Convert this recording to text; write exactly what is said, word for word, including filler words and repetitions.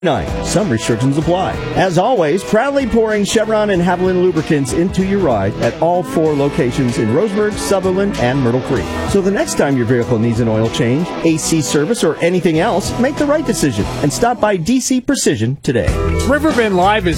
Nine. Some restrictions apply. As always, proudly pouring Chevron and Haviland lubricants into your ride at all four locations in Roseburg, Sutherland, and Myrtle Creek. So the next time your vehicle needs an oil change, A C service, or anything else, make the right decision and stop by D C Precision today. Riverbend Live is